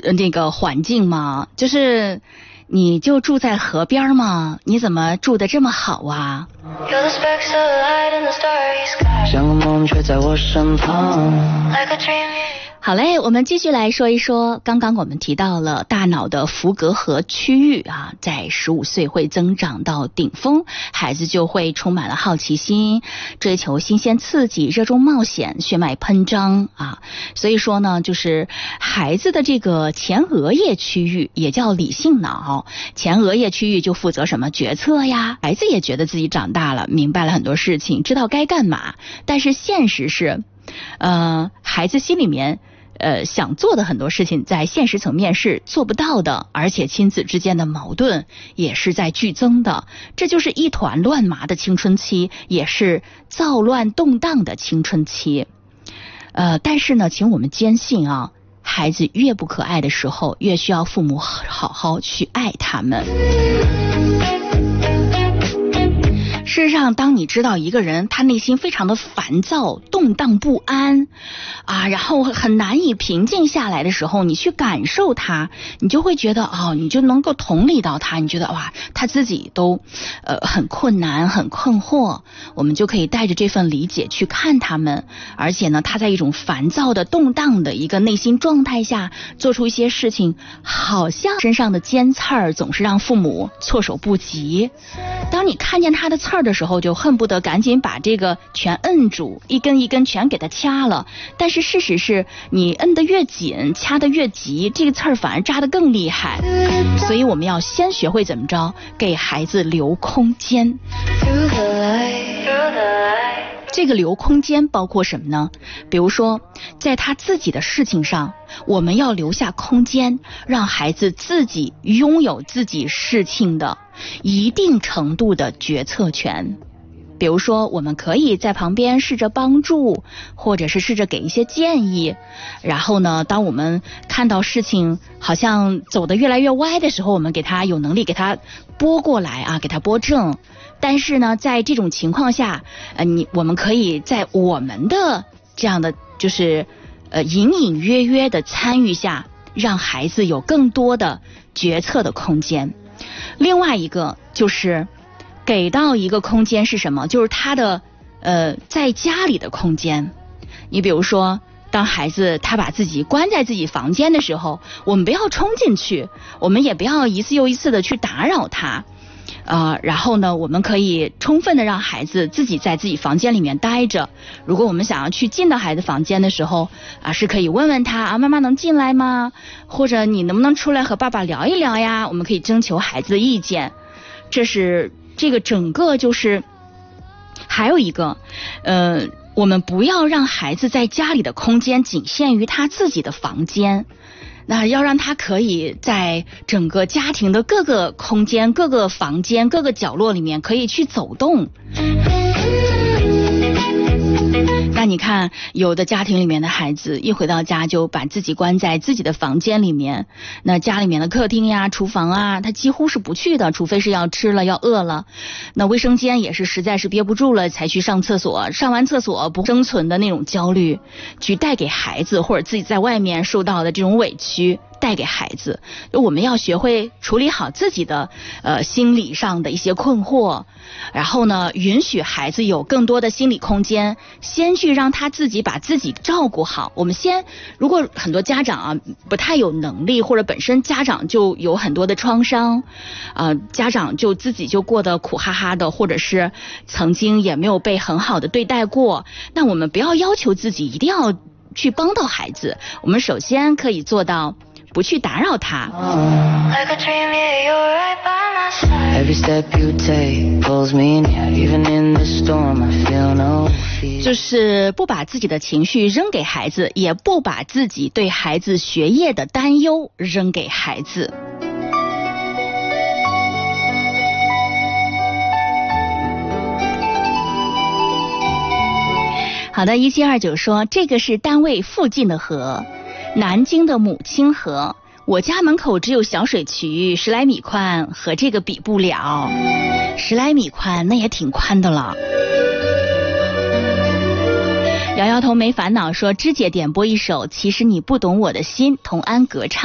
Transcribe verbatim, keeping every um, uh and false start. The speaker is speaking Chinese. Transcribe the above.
那个环境吗？就是你就住在河边吗？你怎么住得这么好啊？像个梦却在我身旁。好嘞，我们继续来说一说，刚刚我们提到了大脑的福格核区域啊，在十五岁会增长到顶峰，孩子就会充满了好奇心，追求新鲜刺激，热衷冒险，血脉喷张啊。所以说呢，就是孩子的这个前额叶区域也叫理性脑，前额叶区域就负责什么决策呀。孩子也觉得自己长大了，明白了很多事情，知道该干嘛，但是现实是呃，孩子心里面呃，想做的很多事情在现实层面是做不到的，而且亲子之间的矛盾也是在剧增的，这就是一团乱麻的青春期，也是躁乱动荡的青春期。呃，但是呢，请我们坚信啊，孩子越不可爱的时候，越需要父母好好去爱他们。事实上，当你知道一个人他内心非常的烦躁、动荡不安啊，然后很难以平静下来的时候，你去感受他，你就会觉得哦，你就能够同理到他，你觉得哇，他自己都呃很困难、很困惑，我们就可以带着这份理解去看他们，而且呢，他在一种烦躁的、动荡的一个内心状态下做出一些事情，好像身上的尖刺儿总是让父母措手不及。当你看见他的刺儿的时候，就恨不得赶紧把这个全摁住，一根一根全给它掐了。但是事实是，你摁得越紧，掐得越急，这个刺儿反而扎得更厉害。所以我们要先学会怎么着，给孩子留空间。这个留空间包括什么呢？比如说，在他自己的事情上，我们要留下空间，让孩子自己拥有自己事情的一定程度的决策权。比如说，我们可以在旁边试着帮助，或者是试着给一些建议。然后呢，当我们看到事情好像走得越来越歪的时候，我们给他有能力给他拨过来啊，给他拨正。但是呢，在这种情况下，呃，你我们可以在我们的这样的就是呃隐隐约约的参与下，让孩子有更多的决策的空间。另外一个就是给到一个空间是什么？就是他的呃在家里的空间。你比如说，当孩子他把自己关在自己房间的时候，我们不要冲进去，我们也不要一次又一次的去打扰他。呃，然后呢，我们可以充分的让孩子自己在自己房间里面待着。如果我们想要去进到孩子房间的时候啊，是可以问问他啊，妈妈能进来吗？或者你能不能出来和爸爸聊一聊呀？我们可以征求孩子的意见。这是这个整个就是还有一个呃，我们不要让孩子在家里的空间仅限于他自己的房间。那要让他可以在整个家庭的各个空间、各个房间、各个角落里面可以去走动。那你看，有的家庭里面的孩子一回到家就把自己关在自己的房间里面，那家里面的客厅呀、厨房啊，他几乎是不去的，除非是要吃了、要饿了。那卫生间也是实在是憋不住了才去上厕所，上完厕所不生存的那种焦虑，去带给孩子，或者自己在外面受到的这种委屈带给孩子。我们要学会处理好自己的呃心理上的一些困惑，然后呢，允许孩子有更多的心理空间，先去让他自己把自己照顾好。我们先，如果很多家长啊不太有能力，或者本身家长就有很多的创伤，呃，家长就自己就过得苦哈哈的，或者是曾经也没有被很好的对待过，那我们不要要求自己一定要去帮到孩子，我们首先可以做到不去打扰他。就是不把自己的情绪扔给孩子，也不把自己对孩子学业的担忧扔给孩子。好的，一七二九说，这个是单位附近的河，南京的母亲河，我家门口只有小水渠，十来米宽，和这个比不了。十来米宽那也挺宽的了。摇摇头没烦恼说，芝姐点播一首其实你不懂我的心，童安格唱。